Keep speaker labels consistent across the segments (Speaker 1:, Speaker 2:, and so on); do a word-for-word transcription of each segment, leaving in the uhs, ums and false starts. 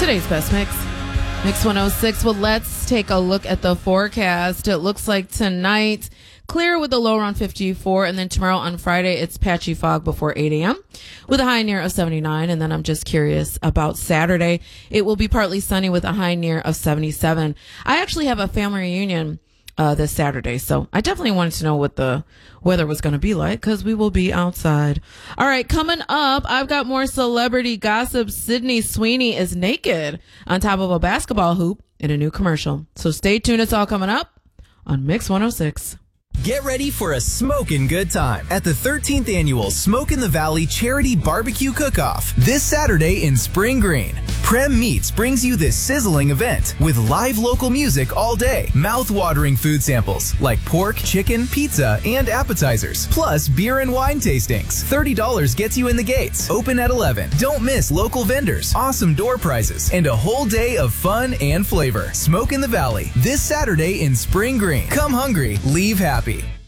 Speaker 1: Today's best mix. Mix one oh six. Well, let's take a look at the forecast. It looks like tonight, clear with a low around fifty-four, and then tomorrow on Friday, it's patchy fog before eight a.m. with a high near of seventy-nine. And then I'm just curious about Saturday. It will be partly sunny with a high near of seventy-seven. I actually have a family reunion uh this Saturday, so I definitely wanted to know what the weather was going to be like because we will be outside. All right, coming up, I've got more celebrity gossip. Sydney Sweeney is naked on top of a basketball hoop in a new commercial. So stay tuned. It's all coming up on Mix one oh six.
Speaker 2: Get ready for a smokin' good time at the thirteenth Annual Smoke in the Valley Charity Barbecue Cook-Off this Saturday in Spring Green. Prem Meats brings you this sizzling event with live local music all day, mouth-watering food samples like pork, chicken, pizza, and appetizers, plus beer and wine tastings. thirty dollars gets you in the gates. Open at eleven. Don't miss local vendors, awesome door prizes, and a whole day of fun and flavor. Smoke in the Valley this Saturday in Spring Green. Come hungry, leave happy.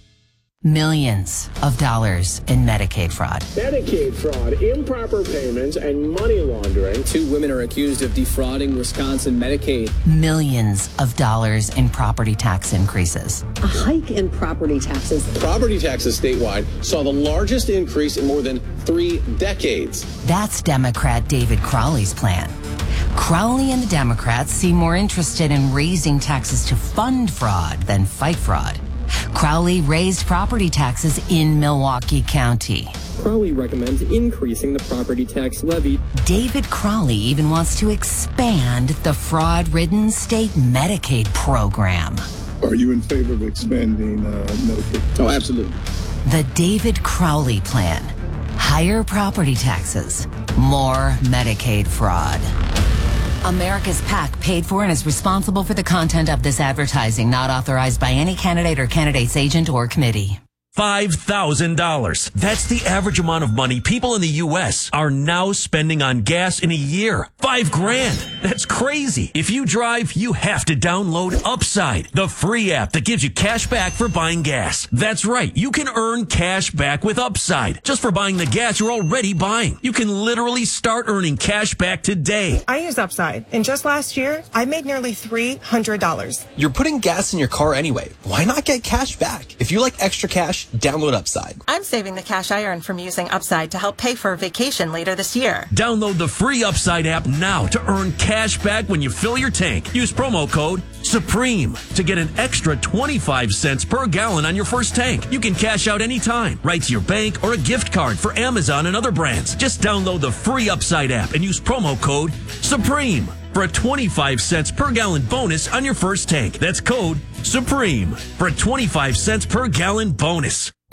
Speaker 3: Millions of dollars in Medicaid fraud.
Speaker 4: Medicaid fraud, improper payments, and money laundering.
Speaker 5: Two women are accused of defrauding Wisconsin Medicaid.
Speaker 3: Millions of dollars in property tax increases.
Speaker 6: A hike in property taxes.
Speaker 7: Property taxes statewide saw the largest increase in more than three decades.
Speaker 3: That's Democrat David Crowley's plan. Crowley and the Democrats seem more interested in raising taxes to fund fraud than fight fraud. Crowley raised property taxes in Milwaukee County.
Speaker 5: Crowley recommends increasing the property tax levy.
Speaker 3: David Crowley even wants to expand the fraud-ridden state Medicaid program.
Speaker 8: Are you in favor of expanding uh, Medicaid?
Speaker 7: Oh, absolutely.
Speaker 3: The David Crowley plan. Higher property taxes, more Medicaid fraud. America's PAC paid for and is responsible for the content of this advertising, not authorized by any candidate or candidate's agent or committee.
Speaker 9: five thousand dollars. That's the average amount of money people in the U S are now spending on gas in a year. Five grand. That's crazy. If you drive, you have to download Upside, the free app that gives you cash back for buying gas. That's right. You can earn cash back with Upside just for buying the gas you're already buying. You can literally start earning cash back today.
Speaker 10: I use Upside, and just last year, I made nearly three hundred dollars.
Speaker 11: You're putting gas in your car anyway. Why not get cash back? If you like extra cash, download Upside.
Speaker 10: I'm saving the cash I earn from using Upside to help pay for a vacation later this year.
Speaker 9: Download the free Upside app now to earn cash back when you fill your tank. Use promo code SUPREME to get an extra twenty-five cents per gallon on your first tank. You can cash out anytime, right to your bank or a gift card for Amazon and other brands. Just download the free Upside app and use promo code SUPREME for a twenty-five cents per gallon bonus on your first tank. That's code SUPREME for a twenty-five cents per gallon bonus.